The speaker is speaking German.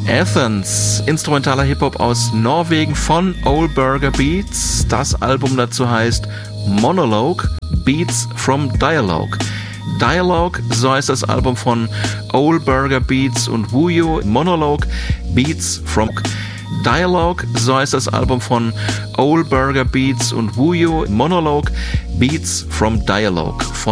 Athens, instrumentaler Hip-Hop aus Norwegen von Ol Burger Beats. Das Album dazu heißt Monologue, Beats from Dialogue. Dialogue, so heißt das Album von Ol Burger Beats und Wuyo. Monologue, Beats from Dialogue, so heißt das Album von Ol Burger Beats und Wuyo. Monologue, Beats from Dialogue.